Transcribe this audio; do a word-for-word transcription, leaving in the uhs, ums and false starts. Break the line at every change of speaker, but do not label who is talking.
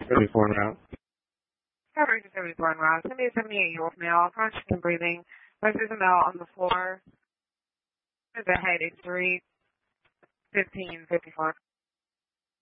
seventy-four route.
Coverage is seventy-four en route. Send me a seventy-eight year old male, conscious and breathing. Places a male on the floor. There's a head injury. fifteen fifty-four.